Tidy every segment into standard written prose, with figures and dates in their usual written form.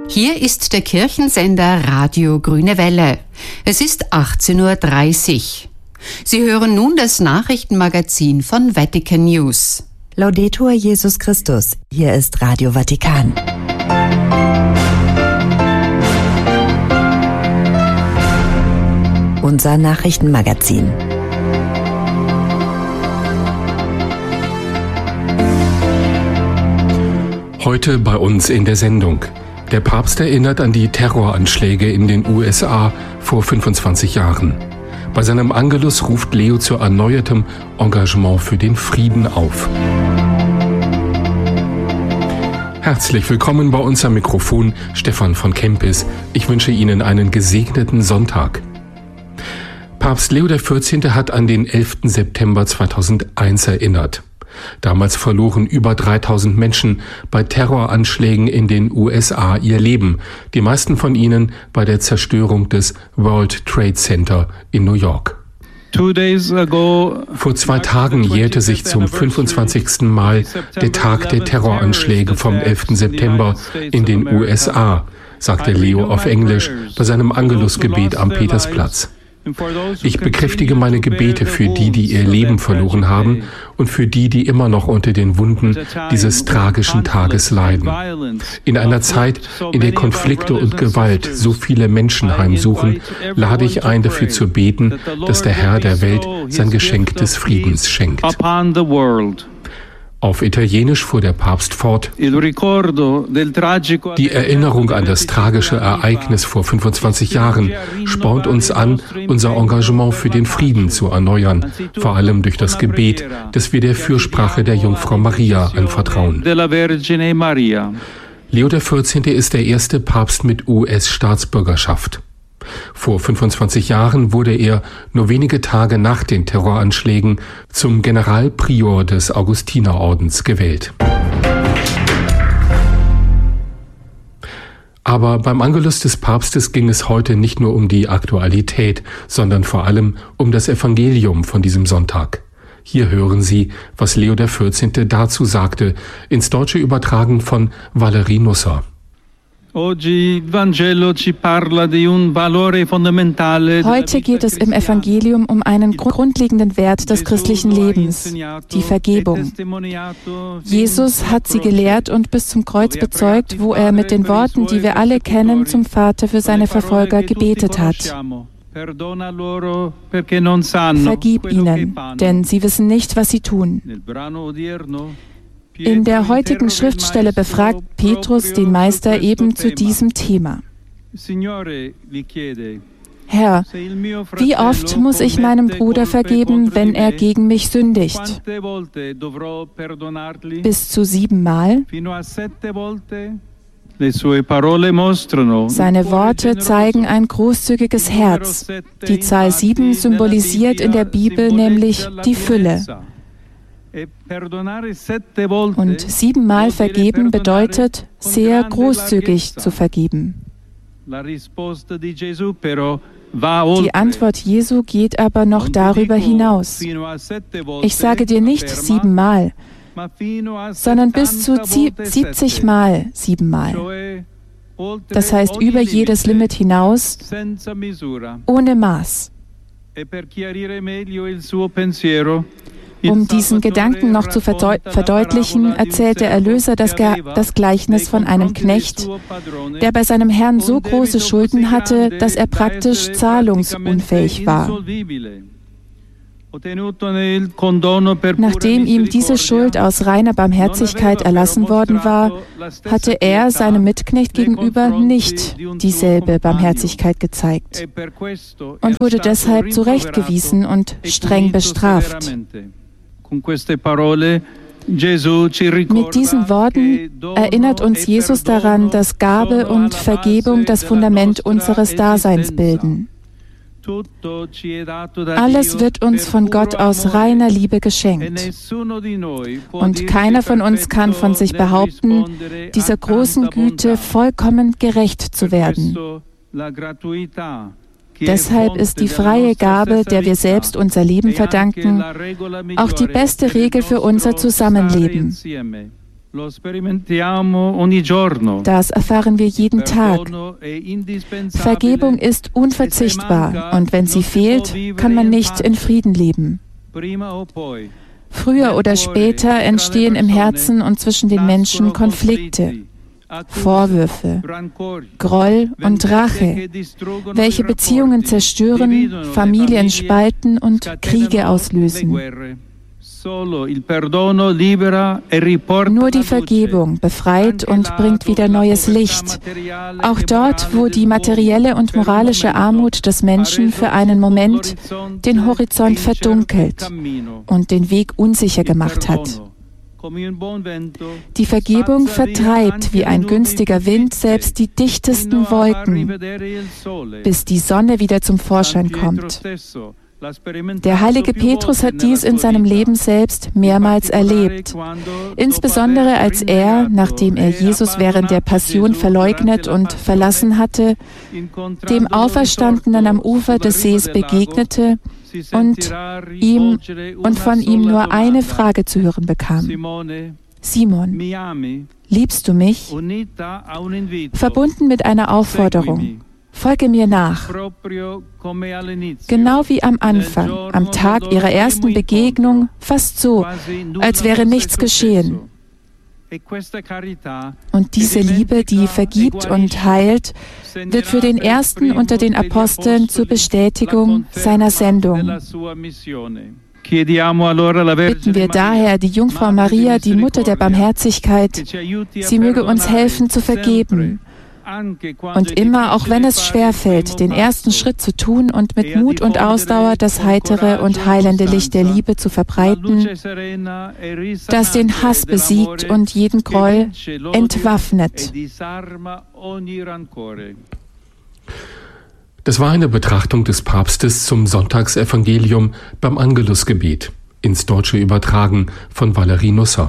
Hier ist der Kirchensender Radio Grüne Welle. Es ist 18:30 Uhr. Sie hören nun das Nachrichtenmagazin von Vatican News. Laudetur Jesus Christus. Hier ist Radio Vatikan. Unser Nachrichtenmagazin. Heute bei uns in der Sendung. Der Papst erinnert an die Terroranschläge in den USA vor 25 Jahren. Bei seinem Angelus ruft Leo zu erneuertem Engagement für den Frieden auf. Herzlich willkommen bei uns am Mikrofon, Stefan von Kempis. Ich wünsche Ihnen einen gesegneten Sonntag. Papst Leo XIV. Hat an den 11. September 2001 erinnert. Damals verloren über 3000 Menschen bei Terroranschlägen in den USA ihr Leben, die meisten von ihnen bei der Zerstörung des World Trade Center in New York. Vor 2 Tagen jährte sich zum 25. Mal der Tag der Terroranschläge vom 11. September in den USA, sagte Leo auf Englisch bei seinem Angelusgebet am Petersplatz. Ich bekräftige meine Gebete für die, die ihr Leben verloren haben und für die, die immer noch unter den Wunden dieses tragischen Tages leiden. In einer Zeit, in der Konflikte und Gewalt so viele Menschen heimsuchen, lade ich ein, dafür zu beten, dass der Herr der Welt sein Geschenk des Friedens schenkt. Auf Italienisch fuhr der Papst fort: Die Erinnerung an das tragische Ereignis vor 25 Jahren spornt uns an, unser Engagement für den Frieden zu erneuern, vor allem durch das Gebet, das wir der Fürsprache der Jungfrau Maria anvertrauen. Leo XIV. Ist der erste Papst mit US-Staatsbürgerschaft. Vor 25 Jahren wurde er nur wenige Tage nach den Terroranschlägen zum Generalprior des Augustinerordens gewählt. Aber beim Angelus des Papstes ging es heute nicht nur um die Aktualität, sondern vor allem um das Evangelium von diesem Sonntag. Hier hören Sie, was Leo XIV. Dazu sagte, ins Deutsche übertragen von Valerie Nusser. Heute geht es im Evangelium um einen grundlegenden Wert des christlichen Lebens, die Vergebung. Jesus hat sie gelehrt und bis zum Kreuz bezeugt, wo er mit den Worten, die wir alle kennen, zum Vater für seine Verfolger gebetet hat. Vergib ihnen, denn sie wissen nicht, was sie tun. In der heutigen Schriftstelle befragt Petrus den Meister eben zu diesem Thema. Herr, wie oft muss ich meinem Bruder vergeben, wenn er gegen mich sündigt? Bis zu 7 Mal? Seine Worte zeigen ein großzügiges Herz. Die Zahl 7 symbolisiert in der Bibel nämlich die Fülle. Und 7 Mal vergeben bedeutet, sehr großzügig zu vergeben. Die Antwort Jesu geht aber noch darüber hinaus. Ich sage dir nicht 7 Mal, sondern bis zu 70 Mal 7 Mal. Das heißt über jedes Limit hinaus, ohne Maß. Um diesen Gedanken noch zu verdeutlichen, erzählt der Erlöser das Gleichnis von einem Knecht, der bei seinem Herrn so große Schulden hatte, dass er praktisch zahlungsunfähig war. Nachdem ihm diese Schuld aus reiner Barmherzigkeit erlassen worden war, hatte er seinem Mitknecht gegenüber nicht dieselbe Barmherzigkeit gezeigt und wurde deshalb zurechtgewiesen und streng bestraft. Mit diesen Worten erinnert uns Jesus daran, dass Gabe und Vergebung das Fundament unseres Daseins bilden. Alles wird uns von Gott aus reiner Liebe geschenkt. Und keiner von uns kann von sich behaupten, dieser großen Güte vollkommen gerecht zu werden. Deshalb ist die freie Gabe, der wir selbst unser Leben verdanken, auch die beste Regel für unser Zusammenleben. Das erfahren wir jeden Tag. Vergebung ist unverzichtbar und wenn sie fehlt, kann man nicht in Frieden leben. Früher oder später entstehen im Herzen und zwischen den Menschen Konflikte, Vorwürfe, Groll und Rache, welche Beziehungen zerstören, Familien spalten und Kriege auslösen. Nur die Vergebung befreit und bringt wieder neues Licht. Auch dort, wo die materielle und moralische Armut des Menschen für einen Moment den Horizont verdunkelt und den Weg unsicher gemacht hat. Die Vergebung vertreibt wie ein günstiger Wind selbst die dichtesten Wolken, bis die Sonne wieder zum Vorschein kommt. Der heilige Petrus hat dies in seinem Leben selbst mehrmals erlebt. Insbesondere als er, nachdem er Jesus während der Passion verleugnet und verlassen hatte, dem Auferstandenen am Ufer des Sees begegnete und von ihm nur eine Frage zu hören bekam. Simon, liebst du mich? Verbunden mit einer Aufforderung. Folge mir nach. Genau wie am Anfang, am Tag ihrer ersten Begegnung, fast so, als wäre nichts geschehen. Und diese Liebe, die vergibt und heilt, wird für den Ersten unter den Aposteln zur Bestätigung seiner Sendung. Bitten wir daher die Jungfrau Maria, die Mutter der Barmherzigkeit, sie möge uns helfen zu vergeben. Und immer, auch wenn es schwerfällt, den ersten Schritt zu tun und mit Mut und Ausdauer das heitere und heilende Licht der Liebe zu verbreiten, das den Hass besiegt und jeden Groll entwaffnet. Das war eine Betrachtung des Papstes zum Sonntagsevangelium beim Angelusgebet, ins Deutsche übertragen von Valerie Nusser.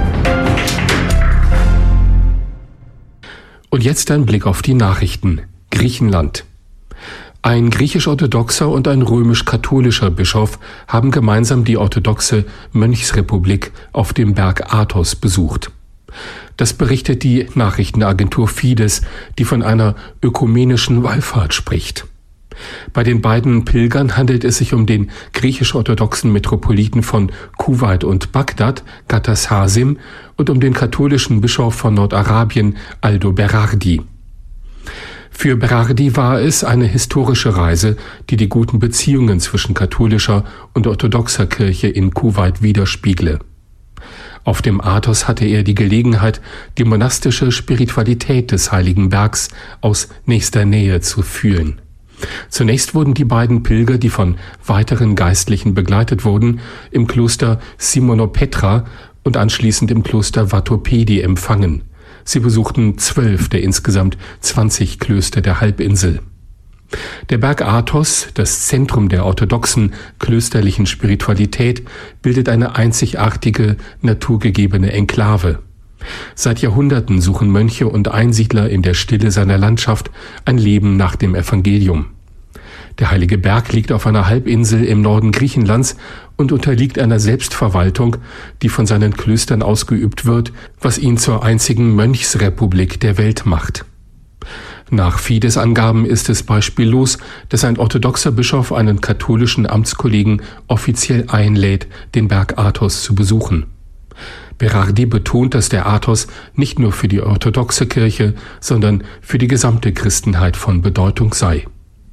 Und jetzt ein Blick auf die Nachrichten. Griechenland. Ein griechisch-orthodoxer und ein römisch-katholischer Bischof haben gemeinsam die orthodoxe Mönchsrepublik auf dem Berg Athos besucht. Das berichtet die Nachrichtenagentur Fides, die von einer ökumenischen Wallfahrt spricht. Bei den beiden Pilgern handelt es sich um den griechisch-orthodoxen Metropoliten von Kuwait und Bagdad, Gattas Hasim, und um den katholischen Bischof von Nordarabien, Aldo Berardi. Für Berardi war es eine historische Reise, die die guten Beziehungen zwischen katholischer und orthodoxer Kirche in Kuwait widerspiegle. Auf dem Athos hatte er die Gelegenheit, die monastische Spiritualität des Heiligen Bergs aus nächster Nähe zu fühlen. Zunächst wurden die beiden Pilger, die von weiteren Geistlichen begleitet wurden, im Kloster Simonopetra und anschließend im Kloster Vatopedi empfangen. Sie besuchten 12 der insgesamt 20 Klöster der Halbinsel. Der Berg Athos, das Zentrum der orthodoxen klösterlichen Spiritualität, bildet eine einzigartige, naturgegebene Enklave. Seit Jahrhunderten suchen Mönche und Einsiedler in der Stille seiner Landschaft ein Leben nach dem Evangelium. Der Heilige Berg liegt auf einer Halbinsel im Norden Griechenlands und unterliegt einer Selbstverwaltung, die von seinen Klöstern ausgeübt wird, was ihn zur einzigen Mönchsrepublik der Welt macht. Nach Fides Angaben ist es beispiellos, dass ein orthodoxer Bischof einen katholischen Amtskollegen offiziell einlädt, den Berg Athos zu besuchen. Berardi betont, dass der Athos nicht nur für die orthodoxe Kirche, sondern für die gesamte Christenheit von Bedeutung sei.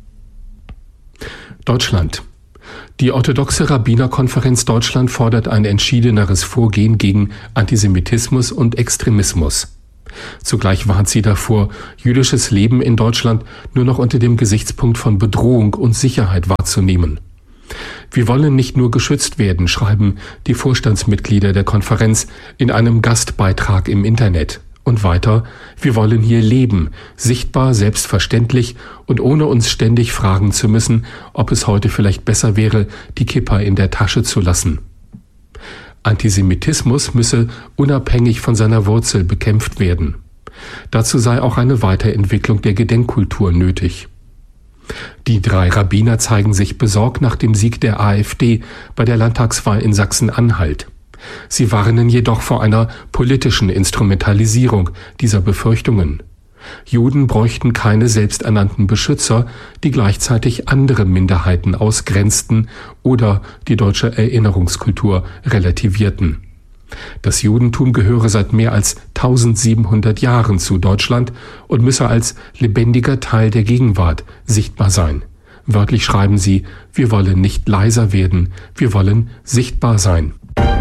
Deutschland. Die orthodoxe Rabbinerkonferenz Deutschland fordert ein entschiedeneres Vorgehen gegen Antisemitismus und Extremismus. Zugleich warnt sie davor, jüdisches Leben in Deutschland nur noch unter dem Gesichtspunkt von Bedrohung und Sicherheit wahrzunehmen. Wir wollen nicht nur geschützt werden, schreiben die Vorstandsmitglieder der Konferenz in einem Gastbeitrag im Internet. Und weiter, wir wollen hier leben, sichtbar, selbstverständlich und ohne uns ständig fragen zu müssen, ob es heute vielleicht besser wäre, die Kippa in der Tasche zu lassen. Antisemitismus müsse unabhängig von seiner Wurzel bekämpft werden. Dazu sei auch eine Weiterentwicklung der Gedenkkultur nötig. Die 3 Rabbiner zeigen sich besorgt nach dem Sieg der AfD bei der Landtagswahl in Sachsen-Anhalt. Sie warnen jedoch vor einer politischen Instrumentalisierung dieser Befürchtungen. Juden bräuchten keine selbsternannten Beschützer, die gleichzeitig andere Minderheiten ausgrenzten oder die deutsche Erinnerungskultur relativierten. Das Judentum gehöre seit mehr als 1700 Jahren zu Deutschland und müsse als lebendiger Teil der Gegenwart sichtbar sein. Wörtlich schreiben sie: Wir wollen nicht leiser werden, wir wollen sichtbar sein.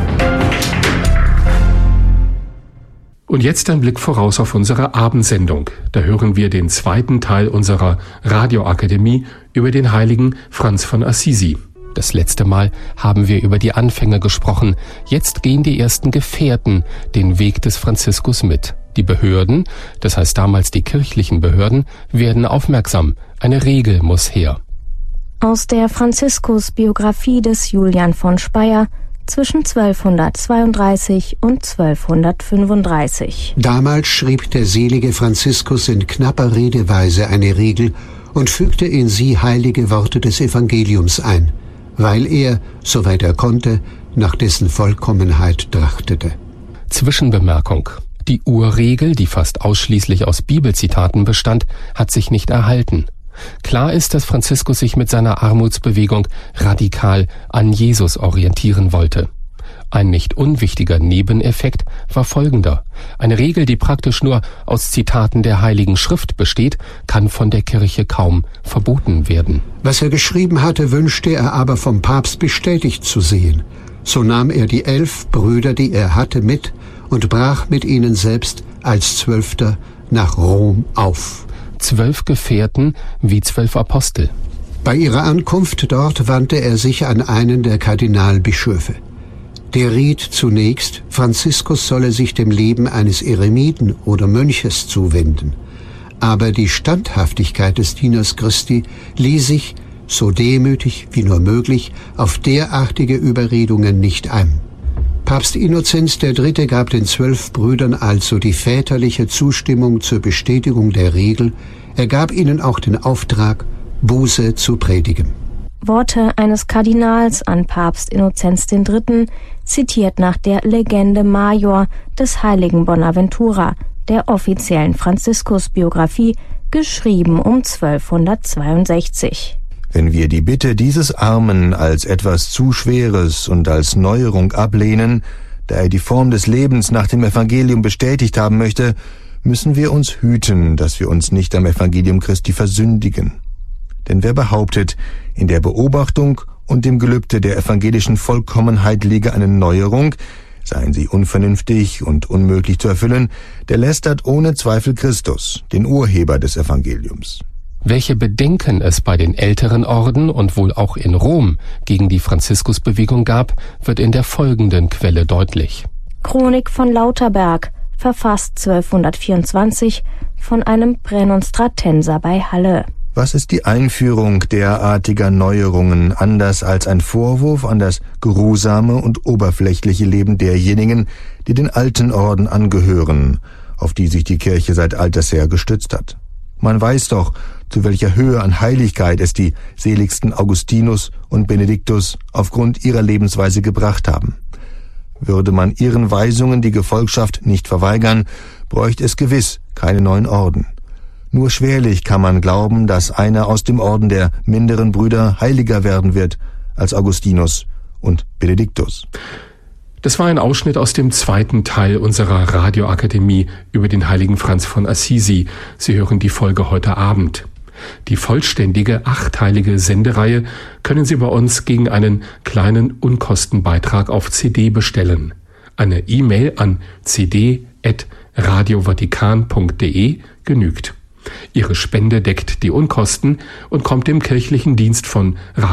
Und jetzt ein Blick voraus auf unsere Abendsendung. Da hören wir den zweiten Teil unserer Radioakademie über den heiligen Franz von Assisi. Das letzte Mal haben wir über die Anfänge gesprochen. Jetzt gehen die ersten Gefährten den Weg des Franziskus mit. Die Behörden, das heißt damals die kirchlichen Behörden, werden aufmerksam. Eine Regel muss her. Aus der Franziskus-Biografie des Julian von Speyer zwischen 1232 und 1235. Damals schrieb der selige Franziskus in knapper Redeweise eine Regel und fügte in sie heilige Worte des Evangeliums ein, weil er, soweit er konnte, nach dessen Vollkommenheit trachtete. Zwischenbemerkung: Die Urregel, die fast ausschließlich aus Bibelzitaten bestand, hat sich nicht erhalten. Klar ist, dass Franziskus sich mit seiner Armutsbewegung radikal an Jesus orientieren wollte. Ein nicht unwichtiger Nebeneffekt war folgender: Eine Regel, die praktisch nur aus Zitaten der Heiligen Schrift besteht, kann von der Kirche kaum verboten werden. Was er geschrieben hatte, wünschte er aber vom Papst bestätigt zu sehen. So nahm er die 11 Brüder, die er hatte, mit und brach mit ihnen selbst als 12. nach Rom auf. 12 Gefährten wie 12 Apostel. Bei ihrer Ankunft dort wandte er sich an einen der Kardinalbischöfe. Der riet zunächst, Franziskus solle sich dem Leben eines Eremiten oder Mönches zuwenden. Aber die Standhaftigkeit des Dieners Christi ließ sich, so demütig wie nur möglich, auf derartige Überredungen nicht ein. Papst Innozenz III. Gab den 12 Brüdern also die väterliche Zustimmung zur Bestätigung der Regel. Er gab ihnen auch den Auftrag, Buße zu predigen. Worte eines Kardinals an Papst Innozenz III., zitiert nach der Legende Major des heiligen Bonaventura, der offiziellen Franziskus-Biografie, geschrieben um 1262. Wenn wir die Bitte dieses Armen als etwas zu Schweres und als Neuerung ablehnen, da er die Form des Lebens nach dem Evangelium bestätigt haben möchte, müssen wir uns hüten, dass wir uns nicht am Evangelium Christi versündigen. Denn wer behauptet, in der Beobachtung und dem Gelübde der evangelischen Vollkommenheit liege eine Neuerung, seien sie unvernünftig und unmöglich zu erfüllen, der lästert ohne Zweifel Christus, den Urheber des Evangeliums. Welche Bedenken es bei den älteren Orden und wohl auch in Rom gegen die Franziskusbewegung gab, wird in der folgenden Quelle deutlich. Chronik von Lauterberg, verfasst 1224 von einem Prämonstratenser bei Halle. Was ist die Einführung derartiger Neuerungen anders als ein Vorwurf an das geruhsame und oberflächliche Leben derjenigen, die den alten Orden angehören, auf die sich die Kirche seit alters her gestützt hat? Man weiß doch, zu welcher Höhe an Heiligkeit es die seligsten Augustinus und Benediktus aufgrund ihrer Lebensweise gebracht haben. Würde man ihren Weisungen die Gefolgschaft nicht verweigern, bräuchte es gewiss keine neuen Orden. Nur schwerlich kann man glauben, dass einer aus dem Orden der minderen Brüder heiliger werden wird als Augustinus und Benediktus. Das war ein Ausschnitt aus dem zweiten Teil unserer Radioakademie über den heiligen Franz von Assisi. Sie hören die Folge heute Abend. Die vollständige 8-teilige Sendereihe können Sie bei uns gegen einen kleinen Unkostenbeitrag auf CD bestellen. Eine E-Mail an cd@radiovatikan.de genügt. Ihre Spende deckt die Unkosten und kommt dem kirchlichen Dienst von